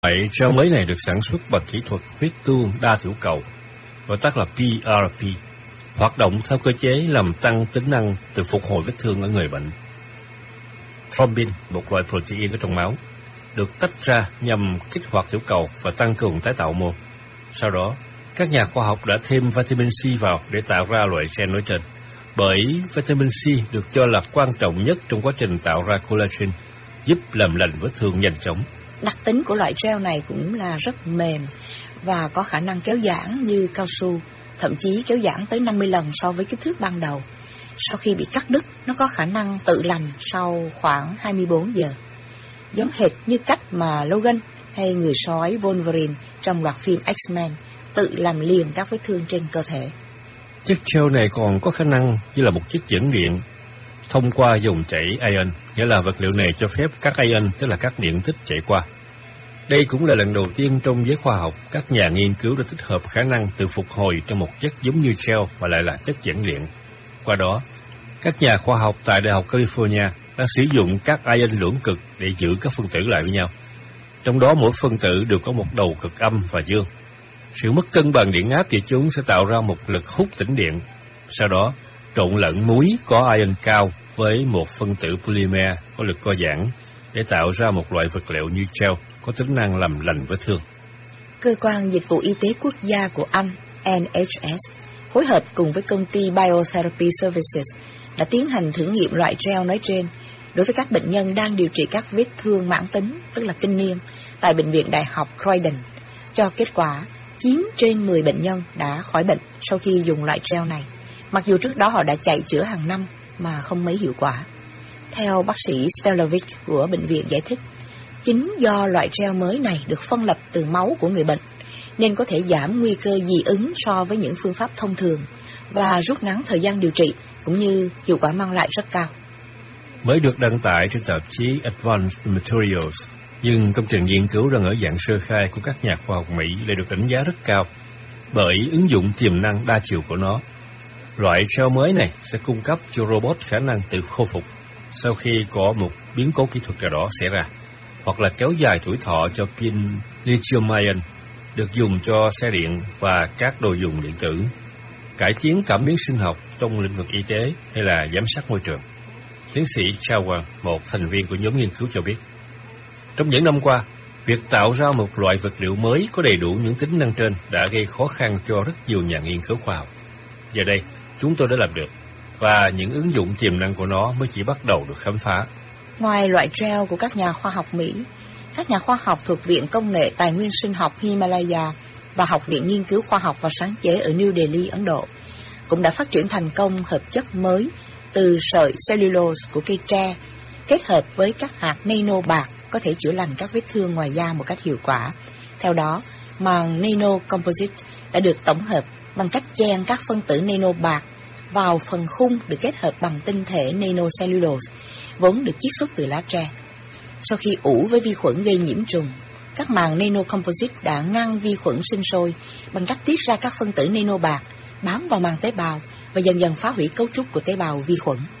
Loại gel mới này được sản xuất bằng kỹ thuật huyết tương đa tiểu cầu, gọi tắt là PRP, hoạt động theo cơ chế làm tăng tính năng từ phục hồi vết thương ở người bệnh. Thrombin, một loại protein ở trong máu, được tách ra nhằm kích hoạt tiểu cầu và tăng cường tái tạo mô. Sau đó, các nhà khoa học đã thêm vitamin C vào để tạo ra loại gel nói trên, bởi vitamin C được cho là quan trọng nhất trong quá trình tạo ra collagen, giúp làm lành vết thương nhanh chóng. Đặc tính của loại gel này cũng là rất mềm và có khả năng kéo giãn như cao su, thậm chí kéo giãn tới 50 lần so với kích thước ban đầu. Sau khi bị cắt đứt, nó có khả năng tự lành sau khoảng 24 giờ. Giống hệt như cách mà Logan hay người sói Wolverine trong loạt phim X-Men tự làm liền các vết thương trên cơ thể. Chất gel này còn có khả năng như là một chất dẫn điện thông qua dòng chảy ion, nghĩa là vật liệu này cho phép các ion, tức là các điện tích chạy qua. Đây cũng là lần đầu tiên trong giới khoa học các nhà nghiên cứu đã tích hợp khả năng tự phục hồi trong một chất giống như gel mà lại là chất dẫn điện. Qua đó, các nhà khoa học tại Đại học California đã sử dụng các ion lưỡng cực để giữ các phân tử lại với nhau. Trong đó mỗi phân tử đều có một đầu cực âm và dương. Sự mất cân bằng điện áp của chúng sẽ tạo ra một lực hút tĩnh điện. Sau đó, trộn lẫn muối có ion cao với một phân tử polymer có lực co giãn để tạo ra một loại vật liệu như gel có tính năng làm lành vết thương. Cơ quan Dịch vụ Y tế Quốc gia của Anh, NHS, phối hợp cùng với công ty Biotherapy Services đã tiến hành thử nghiệm loại gel nói trên đối với các bệnh nhân đang điều trị các vết thương mãn tính, tức là kinh niên, tại Bệnh viện Đại học Croydon. Cho kết quả, 9 trên 10 bệnh nhân đã khỏi bệnh sau khi dùng loại gel này, mặc dù trước đó họ đã chạy chữa hàng năm mà không mấy hiệu quả. Theo bác sĩ Stelovic của bệnh viện giải thích, chính do loại gel mới này được phân lập từ máu của người bệnh, nên có thể giảm nguy cơ dị ứng so với những phương pháp thông thường và rút ngắn thời gian điều trị, cũng như hiệu quả mang lại rất cao. Mới được đăng tải trên tạp chí Advanced Materials, nhưng công trình nghiên cứu đang ở dạng sơ khai của các nhà khoa học Mỹ lại được đánh giá rất cao bởi ứng dụng tiềm năng đa chiều của nó. Loại gel mới này sẽ cung cấp cho robot khả năng tự khôi phục sau khi có một biến cố kỹ thuật nào đó xảy ra, hoặc là kéo dài tuổi thọ cho pin lithium-ion được dùng cho xe điện và các đồ dùng điện tử, cải tiến cảm biến sinh học trong lĩnh vực y tế hay là giám sát môi trường. Tiến sĩ Chawan, một thành viên của nhóm nghiên cứu cho biết, trong những năm qua, việc tạo ra một loại vật liệu mới có đầy đủ những tính năng trên đã gây khó khăn cho rất nhiều nhà nghiên cứu khoa học. Giờ đây, chúng tôi đã làm được, và những ứng dụng tiềm năng của nó mới chỉ bắt đầu được khám phá. Ngoài loại gel của các nhà khoa học Mỹ, các nhà khoa học thuộc Viện Công nghệ Tài nguyên Sinh học Himalaya và Học viện Nghiên cứu Khoa học và Sáng chế ở New Delhi, Ấn Độ cũng đã phát triển thành công hợp chất mới từ sợi cellulose của cây tre kết hợp với các hạt nano bạc có thể chữa lành các vết thương ngoài da một cách hiệu quả. Theo đó, màng nano composite đã được tổng hợp bằng cách chen các phân tử nano bạc vào phần khung được kết hợp bằng tinh thể nanocellulose vốn được chiết xuất từ lá tre. Sau khi ủ với vi khuẩn gây nhiễm trùng, các màng nanocomposite đã ngăn vi khuẩn sinh sôi bằng cách tiết ra các phân tử nano bạc bám vào màng tế bào và dần dần phá hủy cấu trúc của tế bào vi khuẩn.